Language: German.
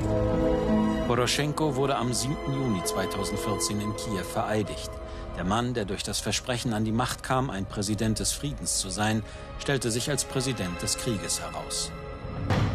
Poroschenko wurde am 7. Juni 2014 in Kiew vereidigt. Der Mann, der durch das Versprechen an die Macht kam, ein Präsident des Friedens zu sein, stellte sich als Präsident des Krieges heraus.